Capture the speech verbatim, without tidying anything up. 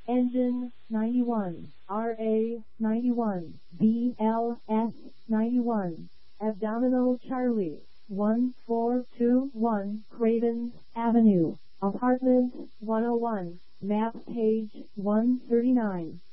Engine ninety-one, R A ninety-one, B L S ninety-one, Abdominal Charlie, one four two one Cravens Avenue, Apartment one oh one, map page one thirty-nine.